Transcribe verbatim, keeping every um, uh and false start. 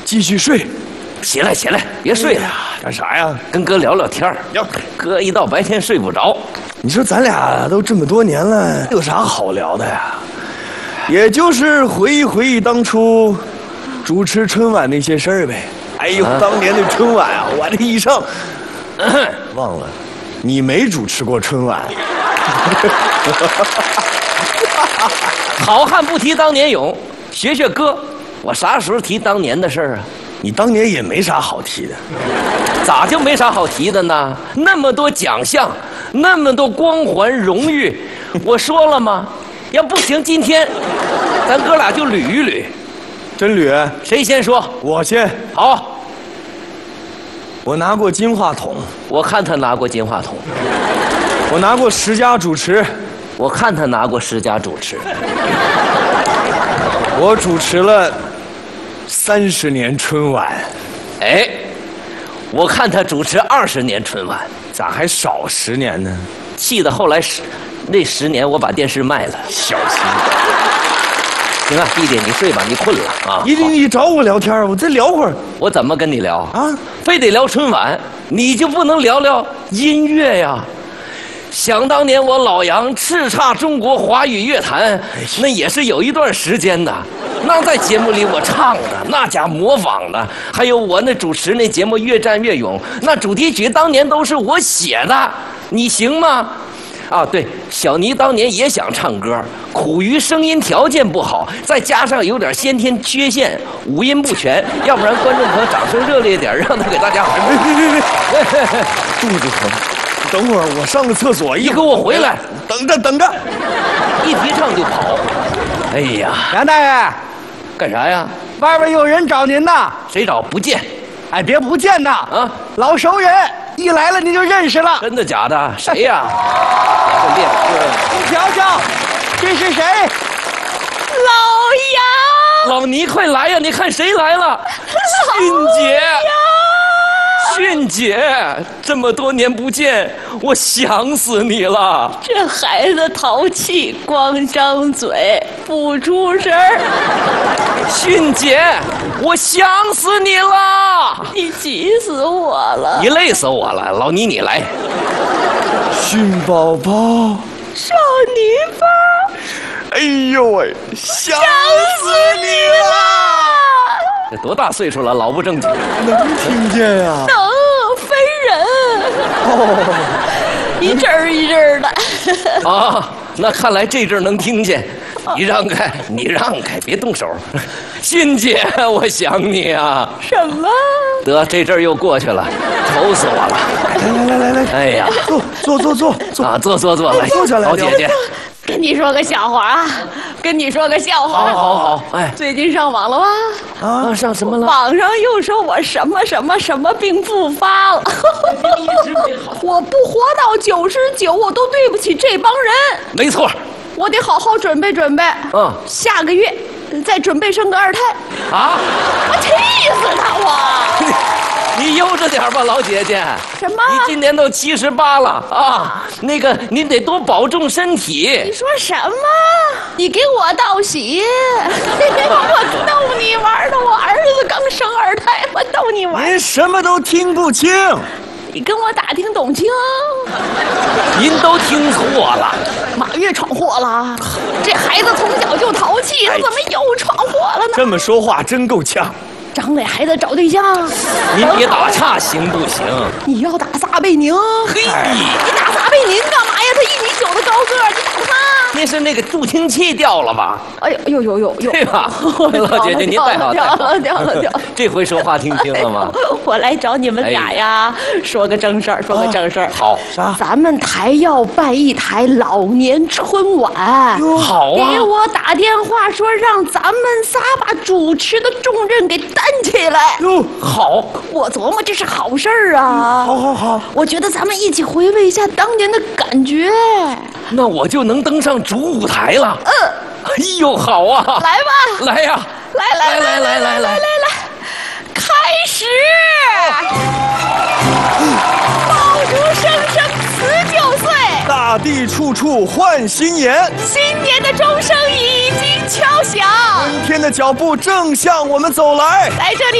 继续睡。 起来起来，别睡了， 干啥呀？ 跟哥聊聊天儿。 聊。 哥一到白天睡不着。 你说咱俩都这么多年了，有啥好聊的呀？也就是回忆回忆当初主持春晚那些事儿呗。哎呦，啊、当年的春晚啊，我的一上，忘了，你没主持过春晚。 好汉不提当年勇，学学哥，我啥时候提当年的事儿啊？ 你当年也没啥好提的。 咋就没啥好提的呢？那么多奖项，那么多光环荣誉，我说了吗？要不行，今天咱哥俩就捋一捋。 真捋？ 谁先说？ 我先。 好。 我拿过金话筒。 我看他拿过金话筒。 我拿过十佳主持。 我看他拿过十佳主持。 我主持了三十年春晚。 哎，我看他主持二十年春晚。 咋还少十年呢？ 气得后来十那十年我把电视卖了。 小心。 行啊，弟弟，你睡吧，你困了啊。 你你找我聊天，我再聊会儿。 我怎么跟你聊啊？ 非得聊春晚，你就不能聊聊音乐呀？想当年我老杨叱咤中国华语乐坛，那也是有一段时间的。那在节目里我唱的，那家模仿的，还有我那主持那节目《越战越勇》，那主题曲当年都是我写的，你行吗？啊，对，小尼当年也想唱歌，苦于声音条件不好，再加上有点先天缺陷，五音不全，要不然观众朋友掌声热烈点，让他给大家。 别别别别，肚子疼，等会儿我上个厕所， 你给我回来， 等着等着， 一提唱就跑。哎呀， 杨大爷， 干啥呀？ 外边有人找您呢。 谁找？不见。 哎，别不见呐！啊，老熟人，一来了您就认识了。 真的假的？谁呀？这练歌。 您瞧瞧，这是谁？ 老杨。 老倪，快来呀！你看谁来了？迅姐。迅姐，这么多年不见，我想死你了。 这孩子淘气，光张嘴不出声儿。 迅姐，我想死你了。 你急死我了， 你累死我了。老倪，你来。 迅宝宝， 少女包。 哎呦喂，想死你了。 这多大岁数了，老不正经。 能听见呀、啊？ 能飞人。哦，一阵儿一阵儿的。 啊，那看来这阵儿能听见。你让开，你让开，别动手。迅姐，我想你啊。 什么？ 得，这阵儿又过去了，愁死我了。来来来来来， 哎呀， 坐坐坐坐啊，坐坐坐，来， 坐下来， 老姐姐。 跟你说个笑话啊，跟你说个笑话。 好好好，哎， 最近上网了吧？ 啊，上什么了？ 网上又说我什么什么什么病复发了。我不活到九十九，我都对不起这帮人。 没错， 我得好好准备准备。嗯，下个月再准备生个二胎。 啊！ 我气死他我！ 你悠着点吧，老姐姐。 什么？ 你今年都七十八了啊！那个，您得多保重身体。 你说什么？你给我道喜？我逗你玩的，我儿子刚生二胎，我逗你玩。 您什么都听不清。 你跟我打听懂清？ 您都听错了。 马月闯祸了。这孩子从小就淘气，他怎么又闯祸了呢？ 这么说话真够呛。 张磊还在找对象。 您别打岔行不行？ 你要打撒贝宁？ 嘿， 你打撒贝宁干嘛呀？他一米九的高个儿，你打他？ 那是那个助听器掉了吧？ 哎呦呦呦呦呦！ 对吧？老姐姐，您带好掉了掉了掉了！ 这回说话听清了吗？ 我来找你们俩呀，说个正事儿，说个正事儿。 好， 啥？ 咱们台要办一台老年春晚。 好啊！ 给我打电话说让咱们仨把主持的重任给担起来。 哟，好！ 我琢磨这是好事儿啊。 好好好！ 我觉得咱们一起回味一下当年的感觉。 那我就能登上主舞台了。 嗯。 哎呦，好啊！ 来吧， 来呀！ 来来来来来来来来来，开始！爆竹声声辞旧岁， 大地处处换新颜。 新年的钟声已经敲响， 春天的脚步正向我们走来。 来这里。